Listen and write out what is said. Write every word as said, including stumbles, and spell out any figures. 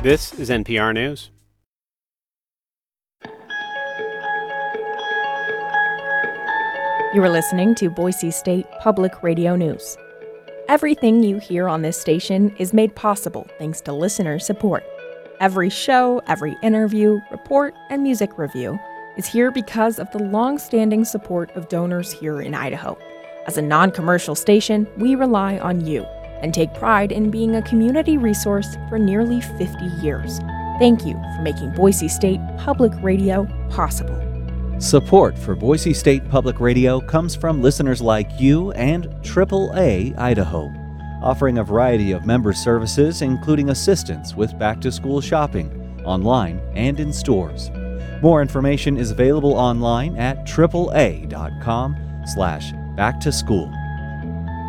This is N P R News. You are listening to Boise State Public Radio News. Everything you hear on this station is made possible thanks to listener support. Every show, every interview, report, and music review is here because of the long-standing support of donors here in Idaho. As a non-commercial station, we rely on you and take pride in being a community resource for nearly fifty years. Thank you for making Boise State Public Radio possible. Support for Boise State Public Radio comes from listeners like you and triple A Idaho, offering a variety of member services including assistance with back-to-school shopping, online and in stores. More information is available online at triple a dot com slash back to school.